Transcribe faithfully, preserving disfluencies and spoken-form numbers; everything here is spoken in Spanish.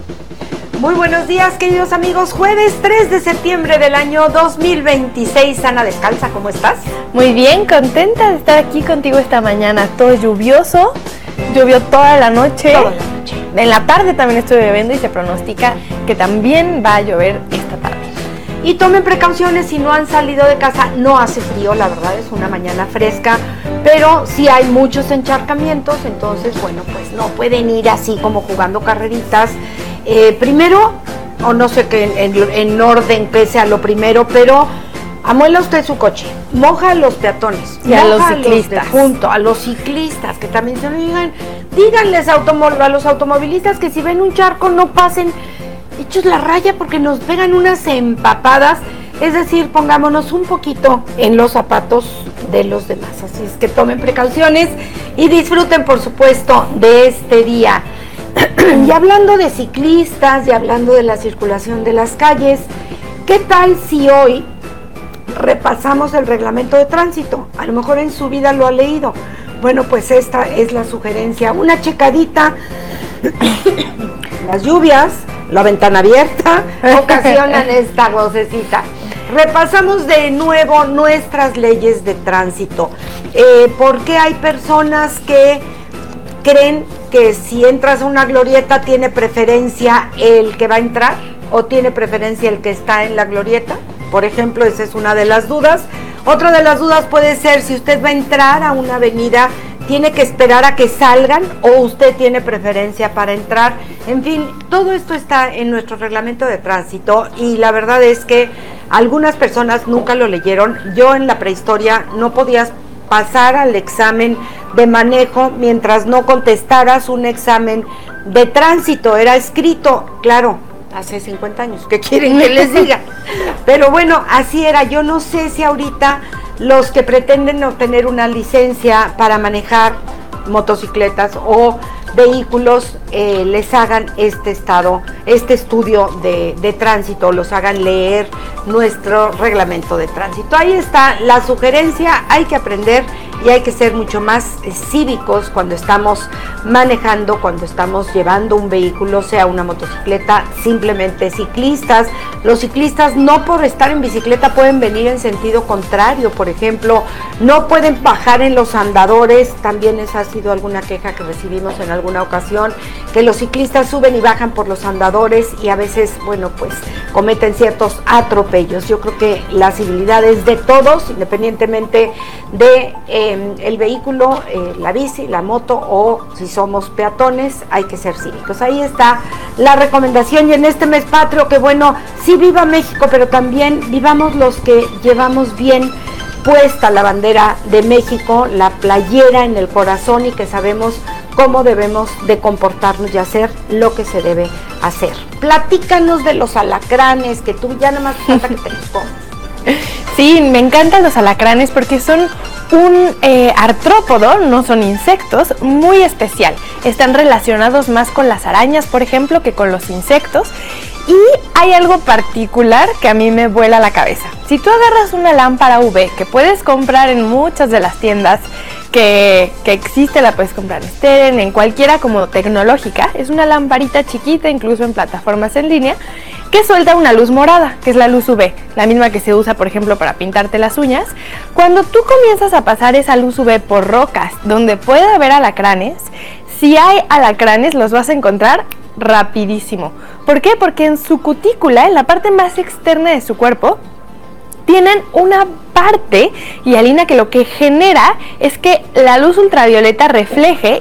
Muy buenos días, queridos amigos. Jueves tres de septiembre del año dos mil veintiséis. Ana Descalza, ¿cómo estás? Muy bien, contenta de estar aquí contigo esta mañana. Todo lluvioso, llovió toda la noche. Toda la noche. En la tarde también estuve bebiendo y se pronostica que también va a llover esta tarde. Y tomen precauciones si no han salido de casa. No hace frío, la verdad, es una mañana fresca, pero sí hay muchos encharcamientos, entonces, bueno, pues no pueden ir así como jugando carreritas. Eh, primero, o no sé qué en, en orden que sea lo primero, pero amuela usted su coche, moja a los peatones, y a los ciclistas, a los, de punto, a los ciclistas que también se lo digan, díganles a, a los automovilistas que si ven un charco no pasen hechos la raya porque nos pegan unas empapadas. Es decir, pongámonos un poquito en los zapatos de los demás, así es que tomen precauciones y disfruten, por supuesto, de este día. Y hablando de ciclistas y hablando de la circulación de las calles, ¿qué tal si hoy repasamos el reglamento de tránsito? A lo mejor en su vida lo ha leído. Bueno, pues esta es la sugerencia, una checadita. Las lluvias, la ventana abierta, ocasionan esta vocecita. Repasamos de nuevo nuestras leyes de tránsito. Eh, ¿Por qué hay personas que creen que si entras a una glorieta tiene preferencia el que va a entrar o tiene preferencia el que está en la glorieta? Por ejemplo, esa es una de las dudas. Otra de las dudas puede ser si usted va a entrar a una avenida, tiene que esperar a que salgan o usted tiene preferencia para entrar. En fin, todo esto está en nuestro reglamento de tránsito y la verdad es que algunas personas nunca lo leyeron. Yo en la prehistoria no podías pasar al examen de manejo mientras no contestaras un examen de tránsito, era escrito, claro, hace cincuenta años, ¿qué quieren que les diga? Pero bueno, así era. Yo no sé si ahorita los que pretenden obtener una licencia para manejar motocicletas o vehículos eh, les hagan este estado, este estudio de, de tránsito, los hagan leer nuestro reglamento de tránsito. Ahí está la sugerencia, hay que aprender y hay que ser mucho más eh, cívicos cuando estamos manejando, cuando estamos llevando un vehículo, sea una motocicleta, simplemente ciclistas. Los ciclistas no por estar en bicicleta pueden venir en sentido contrario, por ejemplo, no pueden bajar en los andadores. También esa ha sido alguna queja que recibimos en alguna ocasión, que los ciclistas suben y bajan por los andadores y a veces, bueno, pues cometen ciertos atropellos. Yo creo que la civilidad es de todos, independientemente de eh, el vehículo, eh, la bici, la moto o si somos peatones, hay que ser cívicos. Ahí está la recomendación. Y en este mes patrio, que bueno, sí viva México, pero también vivamos los que llevamos bien puesta la bandera de México, la playera en el corazón y que sabemos cómo debemos de comportarnos y hacer lo que se debe hacer. Platícanos de los alacranes, que tú ya nada más falta que te los comas. Sí, me encantan los alacranes porque son un eh, artrópodo, no son insectos, muy especial. Están relacionados más con las arañas, por ejemplo, que con los insectos. Y hay algo particular que a mí me vuela la cabeza. Si tú agarras una lámpara U V que puedes comprar en muchas de las tiendas que, que existe, la puedes comprar en Steren, en cualquiera como tecnológica, es una lamparita chiquita, incluso en plataformas en línea, que suelta una luz morada, que es la luz U V, la misma que se usa, por ejemplo, para pintarte las uñas. Cuando tú comienzas a pasar esa luz U V por rocas donde puede haber alacranes, si hay alacranes los vas a encontrar rapidísimo. ¿Por qué? Porque en su cutícula, en la parte más externa de su cuerpo, tienen una parte hialina que lo que genera es que la luz ultravioleta refleje